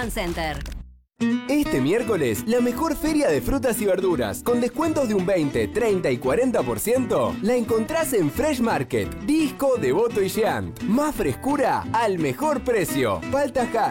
Center. Este miércoles, la mejor feria de frutas y verduras, con descuentos de un 20, 30 y 40%, la encontrás en Fresh Market, Disco, Devoto y Jean. Más frescura al mejor precio. Palta